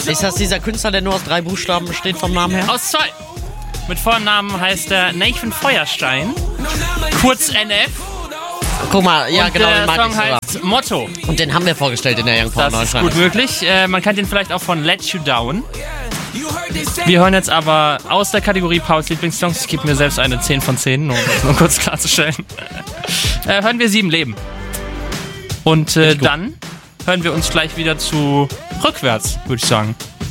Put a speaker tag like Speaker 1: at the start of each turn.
Speaker 1: Ist das dieser Künstler, der nur aus 3 Buchstaben besteht vom Namen her?
Speaker 2: Aus 2. Mit Vornamen heißt er Nathan Feuerstein, kurz NF.
Speaker 1: Guck mal, ja
Speaker 2: und
Speaker 1: genau, den
Speaker 2: der
Speaker 1: mag
Speaker 2: Song
Speaker 1: ich sogar.
Speaker 2: heißt Motto.
Speaker 1: Und den haben wir vorgestellt in der Young Power
Speaker 2: Das ist
Speaker 1: Deutschland.
Speaker 2: gut möglich. Man kennt den vielleicht auch von Let You Down. Wir hören jetzt aber aus der Kategorie Pauls Lieblingssongs. Ich gebe mir selbst eine 10 von 10, nur um das nur kurz klarzustellen. Hören wir 7 Leben. Und dann hören wir uns gleich wieder zu Rückwärts, würde ich sagen.